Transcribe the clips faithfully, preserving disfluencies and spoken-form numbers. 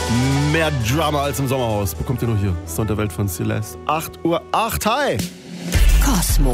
Mehr Drama als im Sommerhaus bekommt ihr nur hier. Sound der Welt von Celeste. acht Uhr acht, hi! Cosmo.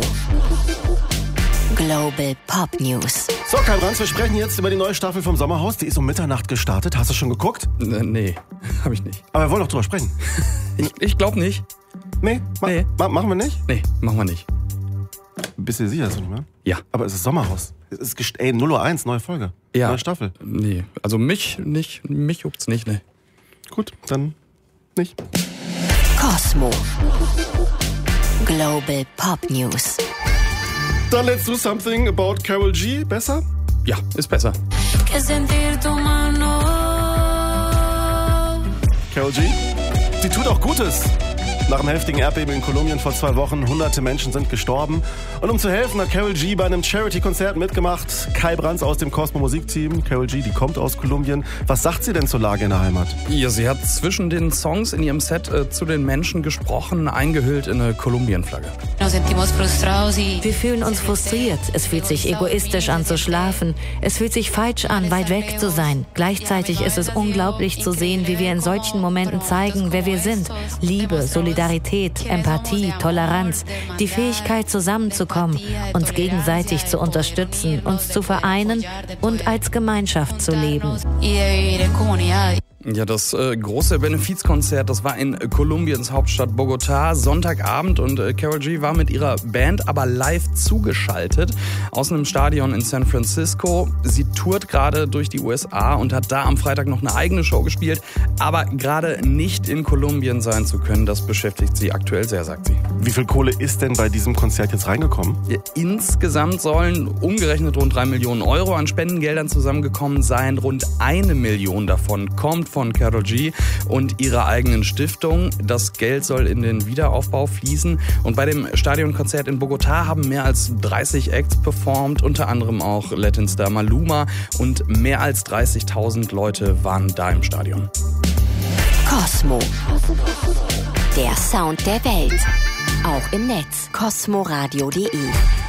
Global Pop News. So, Kai Brandt, wir sprechen jetzt über die neue Staffel vom Sommerhaus. Die ist um Mitternacht gestartet. Hast du schon geguckt? Äh, nee, hab ich nicht. Aber wir wollen doch drüber sprechen. Ich, ich glaube nicht. Nee, ma- Nee. Ma- machen wir nicht? Nee, machen wir nicht. Bist du dir sicher, ist nicht mehr? Ja. Aber es ist Sommerhaus. Es ist gest- ey, null Uhr eins, neue Folge. Ja. Neue Staffel. Nee, also mich nicht, mich juckt's nicht, ne. Gut, dann nicht. Cosmo. Global Pop News. Dann let's do something about Karol G. Besser? Ja, ist besser. Karol G? Sie tut auch Gutes. Nach einem heftigen Erdbeben in Kolumbien vor zwei Wochen, hunderte Menschen sind gestorben. Und um zu helfen, hat Karol G bei einem Charity-Konzert mitgemacht. Kai Brandt aus dem Cosmo Musikteam. Karol G, die kommt aus Kolumbien. Was sagt sie denn zur Lage in der Heimat? Ja, sie hat zwischen den Songs in ihrem Set äh, zu den Menschen gesprochen, eingehüllt in eine Kolumbienflagge. Wir fühlen uns frustriert. Es fühlt sich egoistisch an zu schlafen. Es fühlt sich falsch an, weit weg zu sein. Gleichzeitig ist es unglaublich zu sehen, wie wir in solchen Momenten zeigen, wer wir sind. Liebe, Solidarität, Empathie, Toleranz, die Fähigkeit zusammenzukommen, uns gegenseitig zu unterstützen, uns zu vereinen und als Gemeinschaft zu leben. Ja, das äh, große Benefizkonzert, das war in Kolumbiens Hauptstadt Bogotá, Sonntagabend, und äh, Karol G war mit ihrer Band aber live zugeschaltet aus einem Stadion in San Francisco. Sie tourt gerade durch die U S A und hat da am Freitag noch eine eigene Show gespielt, aber gerade nicht in Kolumbien sein zu können, das beschäftigt sie aktuell sehr, sagt sie. Wie viel Kohle ist denn bei diesem Konzert jetzt reingekommen? Ja, insgesamt sollen umgerechnet rund drei Millionen Euro an Spendengeldern zusammengekommen sein. Rund eine Million davon kommt von Karol G und ihrer eigenen Stiftung. Das Geld soll in den Wiederaufbau fließen. Und bei dem Stadionkonzert in Bogotá haben mehr als dreißig Acts performt, unter anderem auch Latin-Star Maluma, und mehr als dreißigtausend Leute waren da im Stadion. Cosmo. Der Sound der Welt. Auch im Netz. cosmoradio punkt de